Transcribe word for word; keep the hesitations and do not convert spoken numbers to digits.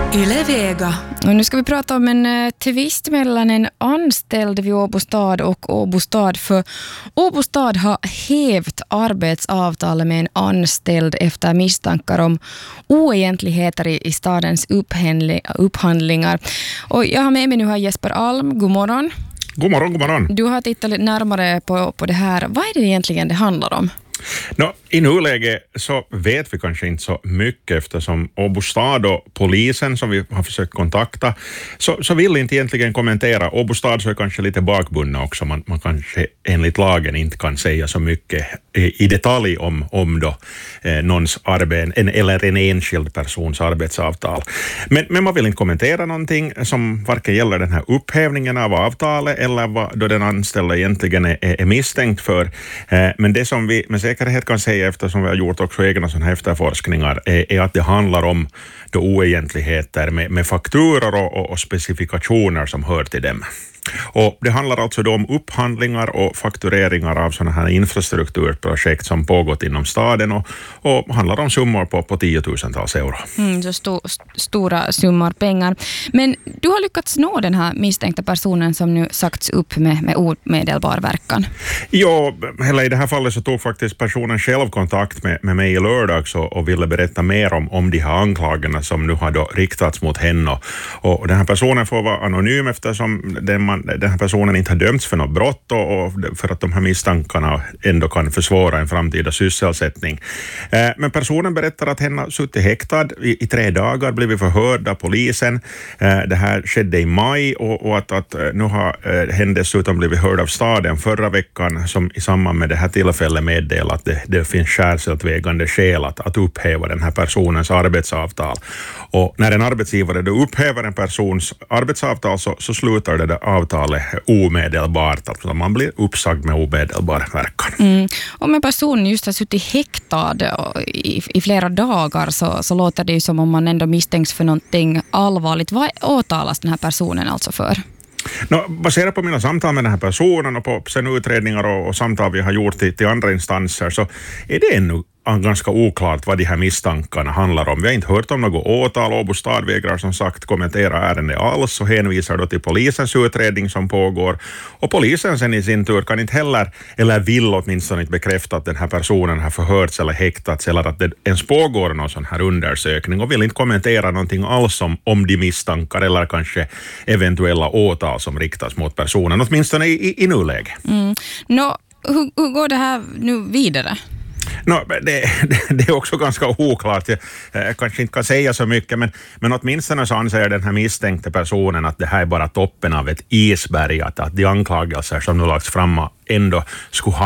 Yle Vega. Och nu ska vi prata om en uh, tvist mellan en anställd vid Åbo stad och Åbo stad. För Åbo stad har hävt arbetsavtalet med en anställd efter misstankar om oegentligheter i, i stadens upphandlingar. Och jag har med mig nu här Jesper Alm. God morgon. God morgon, god morgon. Du har tittat lite närmare på, på det här. Vad är det egentligen det handlar om? No, i nuläget så vet vi kanske inte så mycket eftersom Åbo stad och polisen som vi har försökt kontakta så, så vill inte egentligen kommentera. Åbo stad så är kanske lite bakbundna också. Man, man kanske enligt lagen inte kan säga så mycket i, i detalj om, om då, eh, någons arbete en, eller en enskild persons arbetsavtal. Men, men man vill inte kommentera någonting som varken gäller den här upphävningen av avtalet eller vad då den anställda egentligen är, är misstänkt för. Eh, men det som vi med säkerhet kan säga eftersom vi har gjort också egna sådana här efterforskningar är, är att det handlar om då oegentligheter med, med fakturor och, och, och specifikationer som hör till dem. Och det handlar alltså då om upphandlingar och faktureringar av sådana här infrastrukturprojekt som pågått inom staden och, och handlar om summor på, på tiotusentals euro. Mm, så sto, st- stora summor pengar. Men du har lyckats nå den här misstänkta personen som nu sagts upp med, med omedelbar verkan. Ja, hela i det här fallet så tog faktiskt personen själv kontakt med, med mig i lördags och, och ville berätta mer om, om de här anklagelserna som nu har då riktats mot henne. Och, och den här personen får vara anonym eftersom den man den här personen inte har dömts för något brott och, och för att de här misstankarna ändå kan försvåra en framtida sysselsättning. Eh, men personen berättar att henne har suttit häktad i, i tre dagar, blivit förhörd av polisen. Eh, det här skedde i maj och, och att, att nu har eh, hen dessutom blivit hörd av staden förra veckan som i samband med det här tillfället meddelar att det, det finns särskilt vägande skäl att, att upphäva den här personens arbetsavtal. Och när en arbetsgivare då upphäver en persons arbetsavtal så, så slutar det där avtalet omedelbart. Alltså man blir uppsagd med omedelbar verkan. Mm. Om en person just har suttit häktad i, i flera dagar så, så låter det ju som om man ändå misstänks för någonting allvarligt. Vad åtalas den här personen alltså för? No, baserat på mina samtal med den här personen och på sen utredningar och, och samtal vi har gjort till, till andra instanser så är det ännu ganska oklart vad de här misstankarna handlar om. Vi har inte hört om något åtal. Åbo stad vägrar som sagt kommentera ärendet alls och hänvisar då till polisens utredning som pågår. Och polisen sen i sin tur kan inte heller, eller vill åtminstone inte bekräfta att den här personen har förhörts eller häktats eller att det ens pågår någon sån här undersökning och vill inte kommentera någonting alls om, om de misstankar eller kanske eventuella åtal som riktas mot personen, åtminstone i, i, i nuläget. Mm. Nå, hur, hur går det här nu vidare? No, det, det, det är också ganska oklart. Jag, jag kanske inte kan säga så mycket, men, men åtminstone så anser den här misstänkta personen att det här är bara toppen av ett isberg, att, att de anklagelser som nu lagts fram ändå skulle ha